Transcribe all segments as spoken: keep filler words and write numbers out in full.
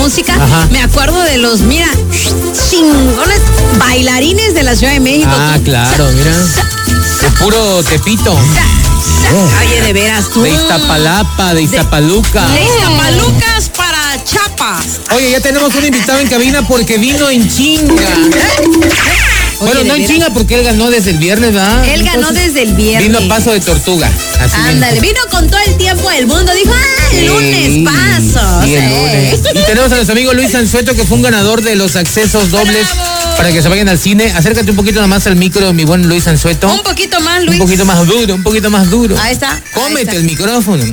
música, Ajá. me acuerdo de los, mira, chingones bailarines de la Ciudad de México. Ah, Tú, claro, sa, mira. sa, El puro Tepito. sa, sa. Oye, de veras tú. De Iztapalapa, de Iztapaluca. De Iztapalucas para Chiapas. Oye, ya tenemos un invitado en cabina porque vino en chinga. Oye, Bueno, de no en veras. chinga porque él ganó desde el viernes, ¿verdad? Él ganó Entonces, desde el viernes. Vino a paso de tortuga. Así Ándale, vino. vino con todo el tiempo del mundo. Dijo, ah, el lunes Sí, paso. sí, el sí. lunes. Y tenemos a nuestro amigo Luis Sansueto, que fue un ganador de los accesos dobles ¡Bravo! para que se vayan al cine. Acércate un poquito nomás al micro, mi buen Luis Sansueto. Un poquito más, Luis. Un poquito más duro, un poquito más duro. Ahí está, ahí Cómete está. el micrófono.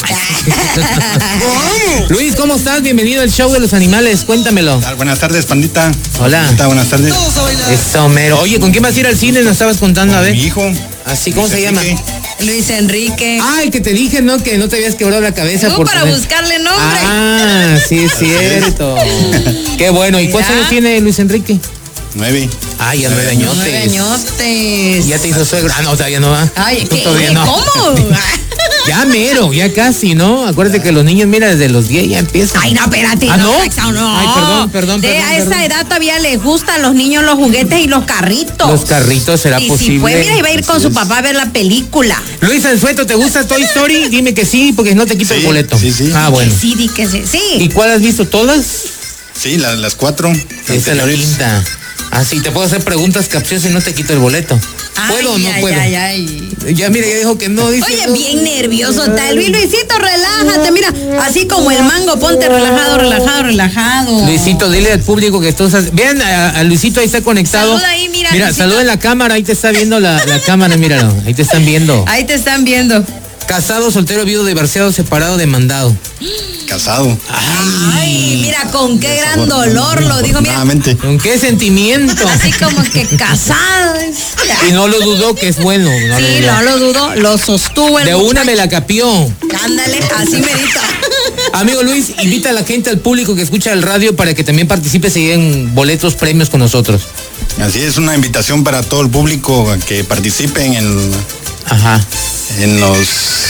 Luis, ¿cómo estás? Bienvenido al show de los animales. Cuéntamelo. Buenas tardes, pandita. Hola. Pandita, buenas tardes. Eso, mero. Oye, ¿con quién vas a ir al cine? Nos estabas contando, a ver. Mi hijo. Así, ¿cómo se llama? Enrique. Luis Enrique. Ah, el que te dije, ¿no? Que no te habías quebrado la cabeza Tú por para poner- buscarle nombre. Ah, sí es cierto. Qué bueno. ¿Y cuántos Mira. años tiene Luis Enrique? Nueve. Ah, ya nueve añotes. Nueve añotes. Ya te hizo suegro. Ah, no, todavía no va. Ay, Tú ¿qué? todavía no. ¿Cómo? Ya mero, ya casi, ¿no? Acuérdate que los niños, mira, desde los diez ya empiezan. Ay, no, espérate. ¿Ah, no? Paxa, no. Ay, perdón, perdón, De perdón, a esa perdón. edad todavía les gustan a los niños los juguetes y los carritos. Los carritos, ¿será y posible? si puede, mira, iba a ir con su papá a ver la película. Luis Sansueto, ¿te gusta Toy Story? Dime que sí, porque no te quito Sí, el boleto. sí, sí. Ah, bueno. Que sí, di que sí. Sí. ¿Y cuál has visto? ¿Todas? Sí, la- las cuatro. Esa es la anteriores. quinta. Ah, sí, te puedo hacer preguntas capciosas y no te quito el boleto. ¿Puedo o Ay, no ay, puedo? ay, ay. Ya, mira, ya dijo que no. Dice Oye, no. bien nervioso está el Luis. Luisito, relájate, mira, así como el mango, ponte relajado, relajado, relajado. Luisito, dile al público que tú estás... Vean a, a Luisito, ahí está conectado. Saluda ahí, mira, Mira, Luisito. saluda en la cámara, ahí te está viendo la, la cámara, míralo. Ahí te están viendo. Ahí te están viendo. Casado, soltero, viudo, divorciado, separado, demandado. Casado. Ay, mira, con qué gran dolor lo digo, mira. Afortunadamente. ¿Con qué sentimiento? Así como que casado. Y no lo dudó, que es bueno. No lo Sí, dudó. no lo dudo, lo sostuvo el De una muchacho. me la capió. Ándale, así medita. Amigo Luis, invita a la gente, al público que escucha el radio para que también participe y en boletos, premios con nosotros. Así es, una invitación para todo el público a que participen en, Ajá. en los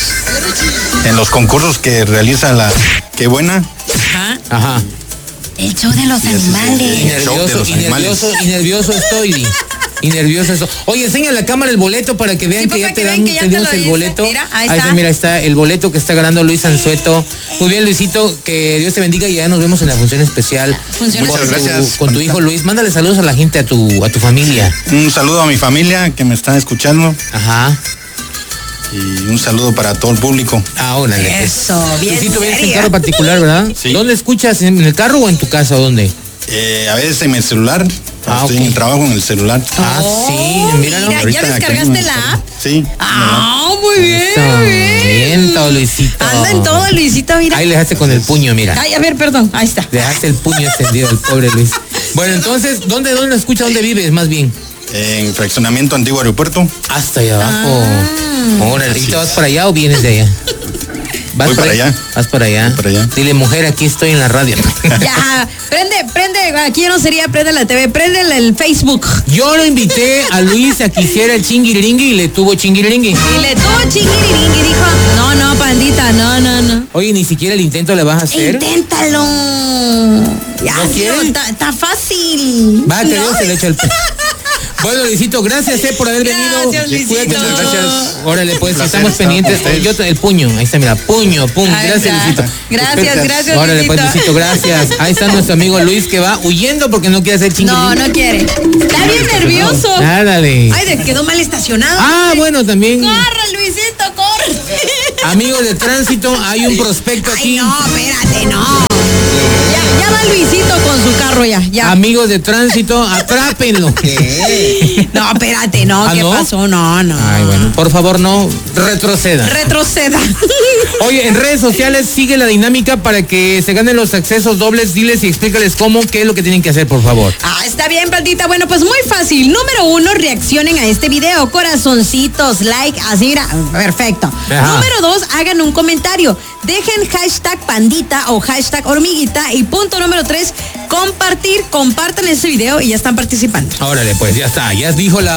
en los concursos que realiza la Qué Buena. Ajá. Ajá. El show de los Y Y animales. el show de nervioso, los y animales. nervioso, y nervioso estoy, Di. Y nervioso estoy. Oye, enseña a la cámara el boleto para que vean Sí, que para ya que te vean dan que ya te te dimos lo el hice. boleto. Mira, ahí está. Mira, está el boleto que está ganando Luis Sansueto. Muy bien, Luisito, que Dios te bendiga y ya nos vemos en la función especial. Función con Muchas tu- gracias, Con tu Panita. hijo Luis. Mándale saludos a la gente, a tu, a tu familia. Un saludo a mi familia que me está escuchando Ajá. y un saludo para todo el público. Ah, órale. pues. Eso, bien Luisito, vienes en serio. carro particular, ¿verdad? Sí. ¿Dónde escuchas? ¿En el carro o en tu casa? ¿Dónde? Eh, a veces en mi celular. Ah, estoy ok. en el trabajo en el celular. Ah, Oh, sí, míralo. mira, ¿ya Ahorita descargaste aquí, la app? Sí. Ah, muy bien, Eso, muy bien. bien todo, Luisito. Anda en todo, Luisito, mira. Ahí le dejaste con el puño, mira. Ay, a ver, perdón, ahí está. Dejaste el puño extendido, el pobre Luis. Bueno, entonces, ¿dónde, dónde lo escucha? ¿Dónde vives, más bien? En Fraccionamiento Antiguo Aeropuerto. Hasta allá abajo. Ah. Órale, ¿y te vas para allá o vienes de allá? ¿Vas Voy para allá. Vas para allá. Voy para allá. Dile, mujer, aquí estoy en la radio. Ya, prende, prende, aquí ya no sería prende la T V, prende el, el Facebook. Yo lo invité a Luis a que hiciera el chingiriringui y le tuvo chingiriringui. Y le tuvo chiquiriringui y dijo, no, no, pandita, no, no, no. Oye, ni siquiera el intento le vas a hacer. Inténtalo. Ya, ¿No sí, quiere? está está fácil. Va, que Dios No. se le echa el pe- Bueno, Luisito, gracias eh, por haber venido. Gracias, Luisito. Cuídate, Muchas gracias. Órale, pues, Un placer estamos estar pendientes. con ustedes. Yo te- el puño, ahí está, mira, puño, pum. Ahí Gracias, está. Luisito. Gracias, gracias, Órale, pues, Luisito. Luisito, gracias. Ahí está nuestro amigo Luis que va huyendo porque no quiere hacer No, chingiriringui. no quiere. Está bien nervioso. Ándale. Ay, de- quedó mal estacionado. Ah, bueno, también. Corre, Luisito, corre. Amigos de tránsito, hay un prospecto Ay, aquí. no, espérate, no. Ya, ya va Luisito con su carro ya, ya. Amigos de tránsito, atrápenlo. No, espérate, no, ¿Ah, ¿qué no? pasó? No, no. Ay, bueno, por favor, no retroceda. Retroceda. Oye, en redes sociales sigue la dinámica para que se ganen los accesos dobles. Diles y explícales cómo, qué es lo que tienen que hacer, por favor. Ah, está bien, pandita. Bueno, pues muy fácil. Número uno, reaccionen a este video. Corazoncitos, like, así, mira, perfecto. Ajá. Número dos, hagan un comentario. Dejen hashtag pandita o hashtag hormiguita. Y punto número tres, compartir. Compartan este video y ya están participando. Órale, pues ya está, ya dijo la